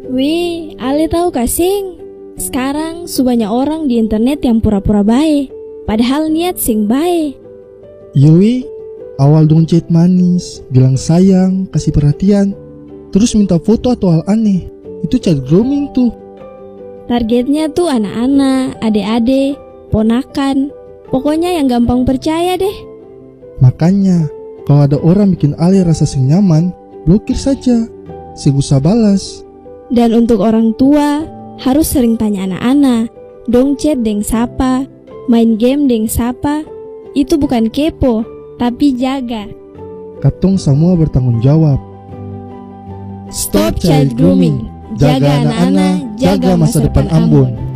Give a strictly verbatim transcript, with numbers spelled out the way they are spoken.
Wih, Ale tahu kasing? Sekarang banyak orang di internet yang pura-pura baik, padahal niat sing baik. Yoi, awal dong chat manis, bilang sayang, kasih perhatian, terus minta foto atau hal aneh. Itu chat grooming tuh. Targetnya tuh anak-anak, adik-adik, ponakan, pokoknya yang gampang percaya deh. Makanya, kalau ada orang bikin Ale rasa sing nyaman, blokir saja, sing usah balas. Dan untuk orang tua, harus sering tanya anak-anak, dong chat deng sapa, main game deng sapa. Itu bukan kepo, tapi jaga. Katong semua bertanggung jawab. Stop child grooming. Jaga anak-anak, jaga masa depan Ambon.